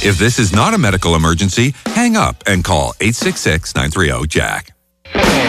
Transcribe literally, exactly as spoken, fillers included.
If this is not a medical emergency, hang up and call eight six six, nine three zero, J A C K.